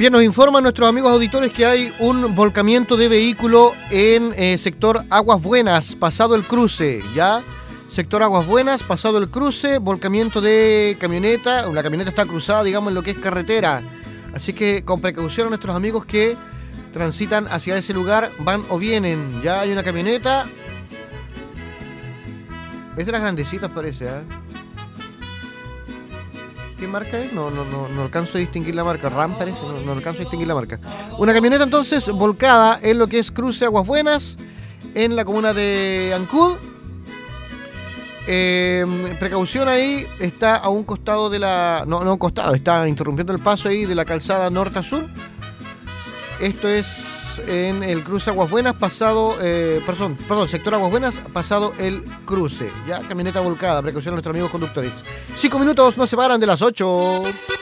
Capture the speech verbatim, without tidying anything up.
Bien, nos informan nuestros amigos auditores que hay un volcamiento de vehículo en eh, sector Aguas Buenas, pasado el cruce, ¿ya? Sector Aguas Buenas, pasado el cruce, volcamiento de camioneta. La camioneta está cruzada, digamos, en lo que es carretera. Así que con precaución a nuestros amigos que transitan hacia ese lugar, van o vienen. Ya hay una camioneta. Es de las grandecitas, parece, ¿eh? ¿Qué marca es? No, no, no, no alcanzo a distinguir la marca. RAM parece, no, no alcanzo a distinguir la marca. Una camioneta entonces volcada en lo que es cruce Aguas Buenas, en la comuna de Ancud. Eh, precaución ahí, está a un costado de la... No, no a un costado, está interrumpiendo el paso ahí de la calzada norte a sur. Esto es en el cruce Aguas Buenas, pasado... Eh, perdón, perdón, sector Aguas Buenas, pasado el cruce. Ya, camioneta volcada, precaución a nuestros amigos conductores. Cinco minutos nos separan de las ocho.